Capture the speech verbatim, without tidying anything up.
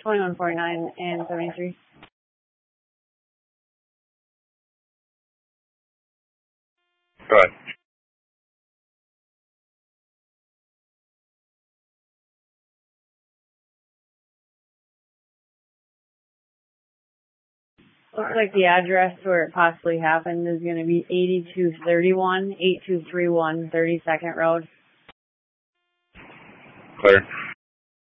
twenty-one forty-nine and seventy-three. Go ahead. Looks like the address where it possibly happened is going to be eighty-two thirty-one, eighty-two thirty-one, thirty-second Road. Clear.